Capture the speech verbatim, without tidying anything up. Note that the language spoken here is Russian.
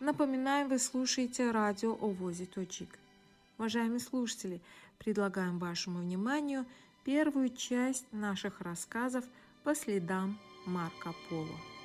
Напоминаем, вы слушаете радио Овози Тоджик. Уважаемые слушатели, предлагаем вашему вниманию первую часть наших рассказов по следам Марко Поло.